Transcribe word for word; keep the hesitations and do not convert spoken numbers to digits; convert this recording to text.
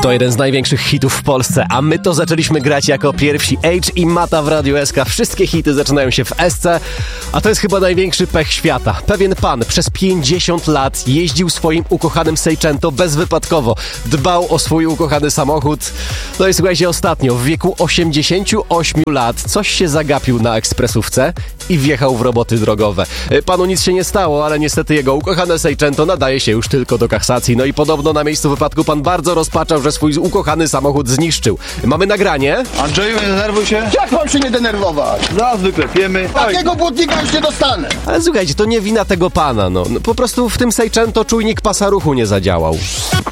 To jeden z największych hitów w Polsce, a my to zaczęliśmy grać jako pierwsi. H i Mata w Radiu S K. Wszystkie hity zaczynają się w S C, a to jest chyba największy pech świata. Pewien pan przez pięćdziesiąt lat jeździł swoim ukochanym Seicento bezwypadkowo. Dbał o swój ukochany samochód. No i słuchajcie, ostatnio w wieku osiemdziesięciu ośmiu lat coś się zagapił na ekspresówce i wjechał w roboty drogowe. Panu nic się nie stało, ale niestety jego ukochane Seicento nadaje się już tylko do kasacji. No i podobno na miejscu wypadku pan bardzo rozpaczał, że swój ukochany samochód zniszczył. Mamy nagranie. Andrzeju, nie denerwuj się. Jak mam się nie denerwować? Zaraz wyklepiemy. Takiego błotnika już nie dostanę. Ale słuchajcie, to nie wina tego pana, no. no po prostu w tym Seicento czujnik pasa ruchu nie zadziałał.